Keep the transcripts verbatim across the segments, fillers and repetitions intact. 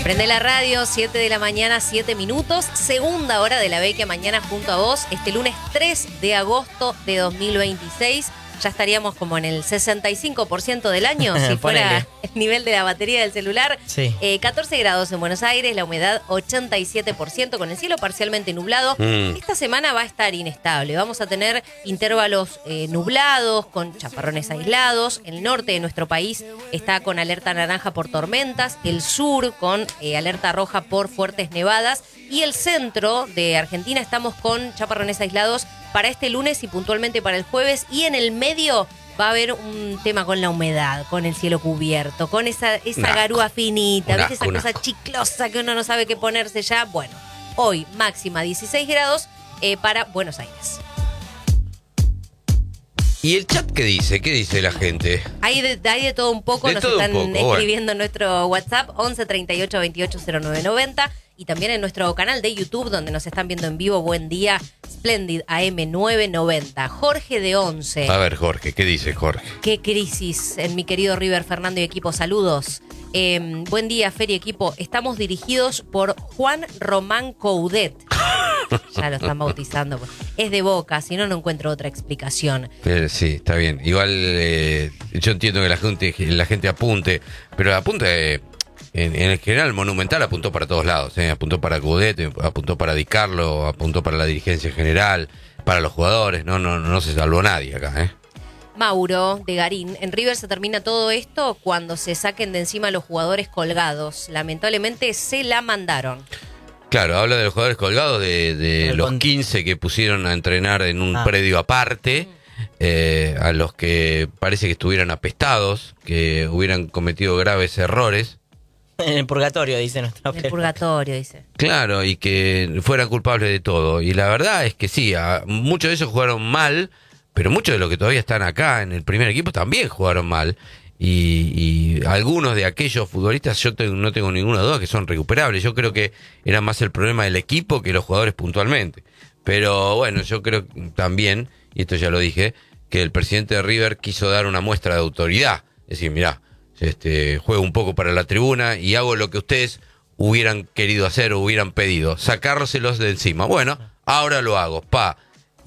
Prende la radio, siete de la mañana, siete minutos. Segunda hora de La Vecchia Mañana junto a vos. Este lunes tres de agosto de dos mil veintiséis. Ya estaríamos como en el sesenta y cinco por ciento del año, si fuera el nivel de la batería del celular. Sí. Eh, catorce grados en Buenos Aires, la humedad ochenta y siete por ciento, con el cielo parcialmente nublado. Mm. Esta semana va a estar inestable. Vamos a tener intervalos eh, nublados, con chaparrones aislados. El norte de nuestro país está con alerta naranja por tormentas. El sur con eh, alerta roja por fuertes nevadas. Y el centro de Argentina estamos con chaparrones aislados para este lunes y puntualmente para el jueves. Y en el medio va a haber un tema con la humedad, con el cielo cubierto, con esa, esa garúa finita, ¿viste? Esa cosa chiclosa que uno no sabe qué ponerse ya. Bueno, hoy máxima dieciséis grados eh, para Buenos Aires. ¿Y el chat qué dice? ¿Qué dice la gente? Hay de, hay de todo un poco, De nos todo un están poco, escribiendo bueno. en nuestro WhatsApp once treinta y ocho veintiocho cero nueve noventa y también en nuestro canal de YouTube donde nos están viendo en vivo. Buen día, Splendid A M nueve noventa. Jorge de once. A ver, Jorge, ¿qué dice Jorge? Qué crisis en mi querido River, Fernando y equipo. Saludos. Eh, buen día, Fer y equipo. Estamos dirigidos por Juan Román Coudet. Ya lo están bautizando. Es de Boca, si no, no encuentro otra explicación. Eh, sí, está bien. Igual eh, yo entiendo que la gente, la gente apunte, pero apunte, eh, en, en el general, Monumental apuntó para todos lados. Eh, apuntó para Coudet, apuntó para Di Carlo, apuntó para la dirigencia general, para los jugadores. No, no, no se salvó nadie acá, ¿eh? Mauro de Garín, en River se termina todo esto cuando se saquen de encima los jugadores colgados. Lamentablemente se la mandaron. Claro, habla de los jugadores colgados, de, de El los con- quince que pusieron a entrenar en un Ah. predio aparte, eh, a los que parece que estuvieran apestados, que hubieran cometido graves errores. En el purgatorio, dice nuestro En el purgatorio, dice. Claro, y que fueran culpables de todo. Y la verdad es que sí, a- muchos de ellos jugaron mal, pero muchos de los que todavía están acá en el primer equipo también jugaron mal. Y, y algunos de aquellos futbolistas yo te- no tengo ninguna duda que son recuperables. Yo creo que era más el problema del equipo que los jugadores puntualmente. Pero bueno, yo creo también, y esto ya lo dije, que el presidente de River quiso dar una muestra de autoridad. Es decir, mirá, este, juego un poco para la tribuna y hago lo que ustedes hubieran querido hacer o hubieran pedido, sacárselos de encima. Bueno, ahora lo hago, pa.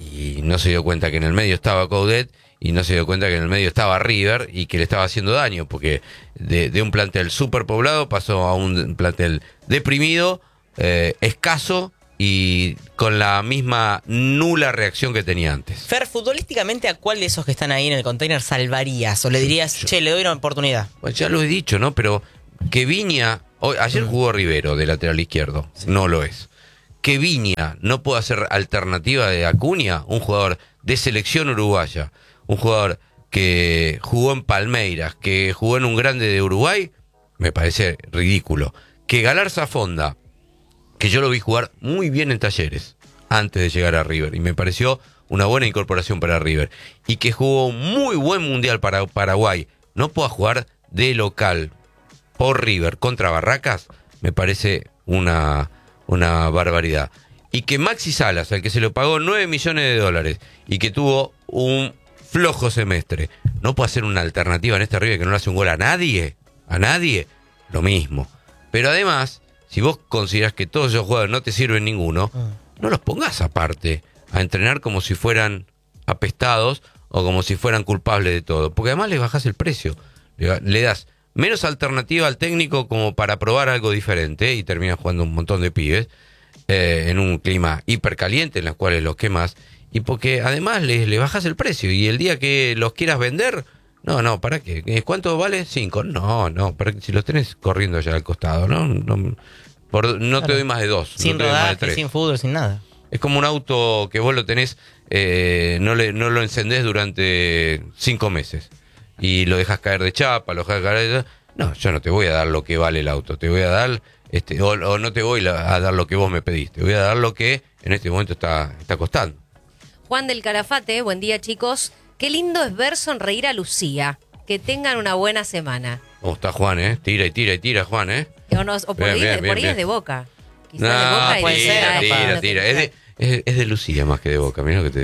Y no se dio cuenta que en el medio estaba Coudet y no se dio cuenta que en el medio estaba River y que le estaba haciendo daño, porque de, de un plantel superpoblado pasó a un plantel deprimido, eh, escaso y con la misma nula reacción que tenía antes. Fer, futbolísticamente, ¿a cuál de esos que están ahí en el container salvarías? ¿O le dirías, che, le doy una oportunidad? Bueno, ya lo he dicho, ¿no? Pero que Viña, hoy, ayer jugó Rivero de lateral izquierdo, no lo es. Que Viña no pueda ser alternativa de Acuña, un jugador de selección uruguaya, un jugador que jugó en Palmeiras, que jugó en un grande de Uruguay, me parece ridículo. Que Galarza Fonda, que yo lo vi jugar muy bien en Talleres antes de llegar a River y me pareció una buena incorporación para River, y que jugó un muy buen mundial para Paraguay, no pueda jugar de local por River contra Barracas, me parece una, una barbaridad. Y que Maxi Salas, al que se le pagó nueve millones de dólares y que tuvo un flojo semestre, no puede ser una alternativa en este River que no le hace un gol a nadie, a nadie, lo mismo. Pero además, si vos considerás que todos esos jugadores no te sirven ninguno, no los pongas aparte a entrenar como si fueran apestados o como si fueran culpables de todo, porque además les bajás el precio, le, le das menos alternativa al técnico como para probar algo diferente y terminas jugando un montón de pibes eh, en un clima hipercaliente en los cuales los quemas, y porque además le, le bajas el precio y el día que los quieras vender, no, no, ¿para qué? ¿Cuánto vale? Cinco. No, no, para que, si los tenés corriendo allá al costado, ¿no? No, por, no Claro. te doy más de dos. Sin no te doy más de rodaje, tres. sin fútbol, sin nada. Es como un auto que vos lo tenés, eh, no, le, no lo encendés durante cinco meses y lo dejas caer de chapa, lo dejas caer de... No, yo no te voy a dar lo que vale el auto, te voy a dar, este, o, o no te voy a dar lo que vos me pediste, te voy a dar lo que en este momento está, está costando. Juan del Calafate, buen día chicos. Qué lindo es ver sonreír a Lucía. Que tengan una buena semana. ¿Cómo está Juan, eh? Tira y tira y tira, Juan, eh. O, no, o por Bien, ahí, bien, por bien, ahí bien. es de Boca. Quizás No, de Boca y puede de- ser, Ay, tira, capaz. tira, tira. Es de, es, es de Lucía más que de Boca, mirá lo que te digo.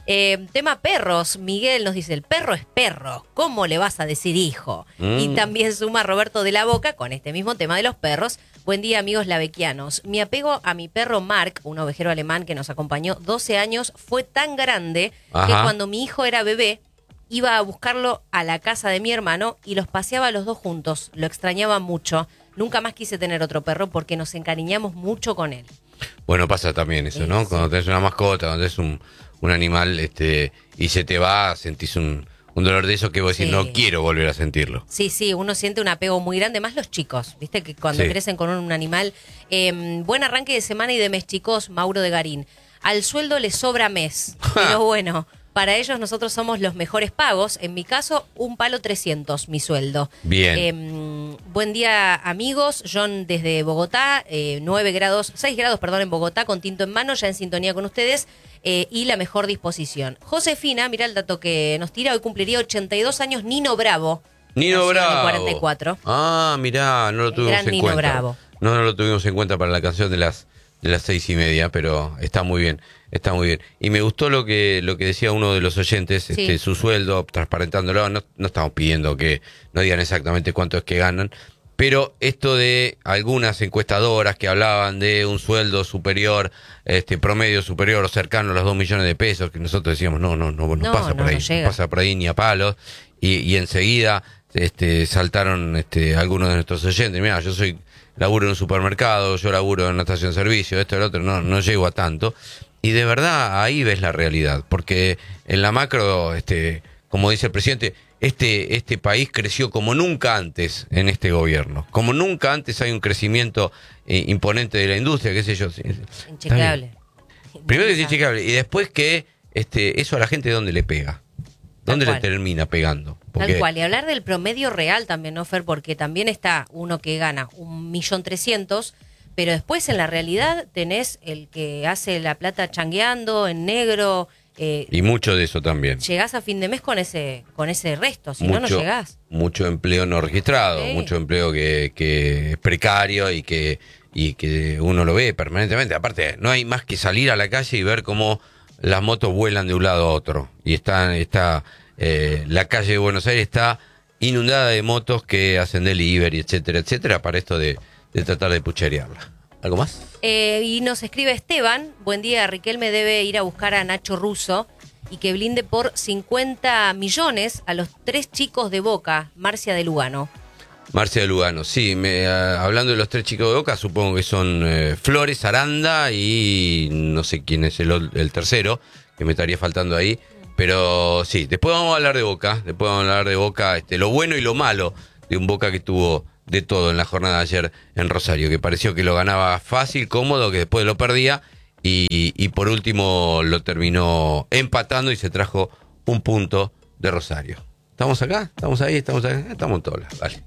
Eh, tema perros. Miguel nos dice, el perro es perro. ¿Cómo le vas a decir hijo? Mm. Y también suma Roberto de la Boca con este mismo tema de los perros. Buen día, amigos lavequianos. Mi apego a mi perro Mark, un ovejero alemán que nos acompañó doce años, fue tan grande Ajá. que cuando mi hijo era bebé, iba a buscarlo a la casa de mi hermano y los paseaba los dos juntos. Lo extrañaba mucho. Nunca más quise tener otro perro porque nos encariñamos mucho con él. Bueno, pasa también eso, ¿no? Sí, cuando sí. tenés una mascota, cuando tenés un, un animal este y se te va, sentís un, un dolor de eso que vos decís, sí. no quiero volver a sentirlo. Sí, sí, uno siente un apego muy grande, más los chicos, ¿viste? Que cuando sí. crecen con un, un animal. Eh, buen arranque de semana y de mes, chicos, Mauro de Garín. Al sueldo le sobra mes, pero bueno... Para ellos nosotros somos los mejores pagos. En mi caso, un palo trescientos, mi sueldo. Bien. Eh, buen día, amigos. John desde Bogotá, eh, nueve grados, seis grados, perdón, en Bogotá, con tinto en mano, ya en sintonía con ustedes eh, y la mejor disposición. Josefina, mira el dato que nos tira, hoy cumpliría ochenta y dos años, Nino Bravo. Nino Bravo. cuarenta y cuatro. Ah, mirá, no lo tuvimos gran en Nino cuenta. Bravo. No, no lo tuvimos en cuenta para la canción de las de las seis y media, pero está muy bien, está muy bien. Y me gustó lo que lo que decía uno de los oyentes, sí. este, su sueldo, transparentándolo, no, no estamos pidiendo que no digan exactamente cuánto es que ganan, pero esto de algunas encuestadoras que hablaban de un sueldo superior, este promedio superior o cercano a los dos millones de pesos, que nosotros decíamos, no, no, no, no, no pasa por ahí, no, no pasa por ahí ni a palos, y, y enseguida este saltaron este algunos de nuestros oyentes, mira, yo soy laburo en un supermercado, yo laburo en una estación de servicio, esto y lo otro, no, no llego a tanto. Y de verdad ahí ves la realidad, porque en la macro, este, como dice el presidente, este, este país creció como nunca antes en este gobierno. Como nunca antes hay un crecimiento eh, imponente de la industria, qué sé yo. Inchecable. Primero que es inchecable, y después que este, eso a la gente ¿dónde le pega? ¿Dónde le termina pegando? Porque... Tal cual, y hablar del promedio real también, ¿no, Fer? Porque también está uno que gana un millón trescientos, pero después en la realidad tenés el que hace la plata changueando, en negro. Eh, y mucho de eso también. Llegás a fin de mes con ese con ese resto, si mucho, no, no llegás. Mucho empleo no registrado, sí. mucho empleo que, que es precario y que, y que uno lo ve permanentemente. Aparte, no hay más que salir a la calle y ver cómo las motos vuelan de un lado a otro. Y está, está eh, la calle de Buenos Aires está inundada de motos que hacen delivery, etcétera, etcétera, para esto de, de tratar de pucherearla. ¿Algo más? Eh, y nos escribe Esteban, buen día, Riquelme debe ir a buscar a Nacho Russo y que blinde por cincuenta millones a los tres chicos de Boca, Marcia de Lugano. Marcia de Lugano, sí, me, uh, hablando de los tres chicos de Boca, supongo que son uh, Flores, Aranda y no sé quién es el, el tercero, que me estaría faltando ahí, pero sí, después vamos a hablar de Boca, después vamos a hablar de Boca, este, lo bueno y lo malo de un Boca que tuvo de todo en la jornada de ayer en Rosario, que pareció que lo ganaba fácil, cómodo, que después lo perdía y, y por último lo terminó empatando y se trajo un punto de Rosario. ¿Estamos acá? ¿Estamos ahí? ¿Estamos ahí? Estamos en todas, vale.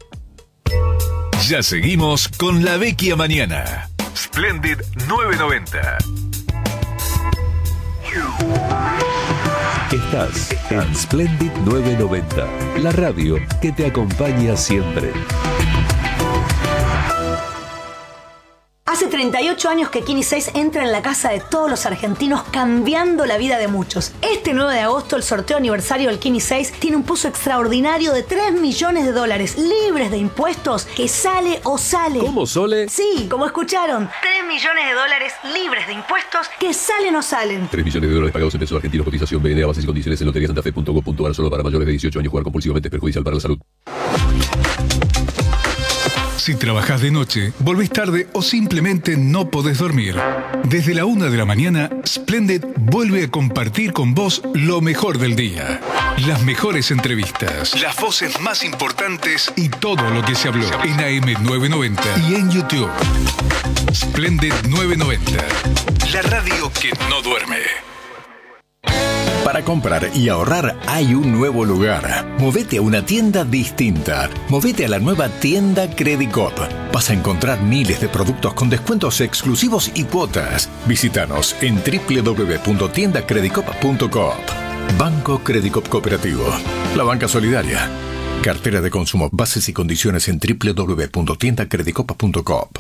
Ya seguimos con La Vecchia Mañana. Splendid novecientos noventa. Estás en Splendid novecientos noventa, la radio que te acompaña siempre. Hace treinta y ocho años que Kini seis entra en la casa de todos los argentinos, cambiando la vida de muchos. Este nueve de agosto, el sorteo aniversario del Kini seis tiene un pozo extraordinario de tres millones de dólares, libres de impuestos, que sale o sale. ¿Cómo, Sole? Sí, como escucharon. tres millones de dólares libres de impuestos, que salen o salen. tres millones de dólares pagados en pesos argentinos, cotización B N A, bases y condiciones en lotería santa fe punto com punto a r, solo para mayores de dieciocho años. Jugar compulsivamente es perjudicial para la salud. Si trabajás de noche, volvés tarde o simplemente no podés dormir, desde la una de la mañana, Splendid vuelve a compartir con vos lo mejor del día. Las mejores entrevistas, las voces más importantes y todo lo que se habló en A M novecientos noventa y en YouTube. Splendid novecientos noventa, la radio que no duerme. Para comprar y ahorrar hay un nuevo lugar. Movete a una tienda distinta. Movete a la nueva tienda Credicop. Vas a encontrar miles de productos con descuentos exclusivos y cuotas. Visítanos en doble u doble u doble u punto tienda credicop punto coop. Banco Credicop Cooperativo. La banca solidaria. Cartera de consumo. Bases y condiciones en doble u doble u doble u punto tienda credicop punto coop.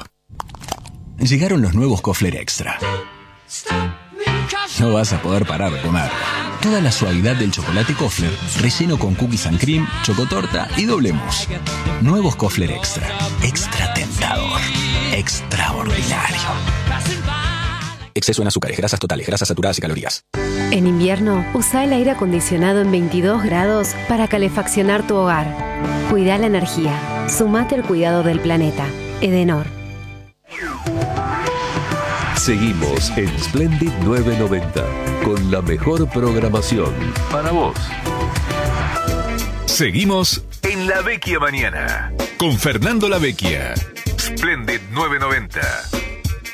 Llegaron los nuevos Kofler Extra. No vas a poder parar de comer. toda la suavidad del chocolate Kofler, relleno con cookies and cream, chocotorta y doble mousse. Nuevos Kofler Extra. Extra tentador. Extraordinario. Exceso en azúcares, grasas totales, grasas saturadas y calorías. En invierno, usa el aire acondicionado en veintidós grados para calefaccionar tu hogar. Cuida la energía. Sumate al cuidado del planeta. Edenor. Seguimos en Splendid novecientos noventa con la mejor programación para vos. Seguimos en La Vecchia Mañana con Fernando La Vecchia. Splendid novecientos noventa.